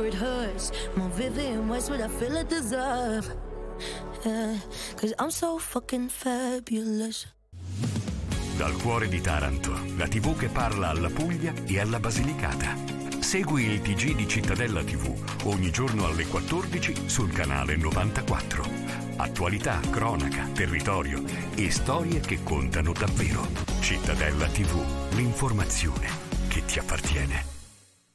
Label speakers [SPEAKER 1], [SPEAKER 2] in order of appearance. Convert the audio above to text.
[SPEAKER 1] sure it hurts. More vivid in ways what I feel I deserve. Yeah, 'cause I'm so fucking fabulous.
[SPEAKER 2] Dal cuore di Taranto, la TV che parla alla Puglia e alla Basilicata. Segui il TG di Cittadella TV ogni giorno alle 14 sul canale 94. Attualità, cronaca, territorio e storie che contano davvero. Cittadella TV, l'informazione che ti appartiene.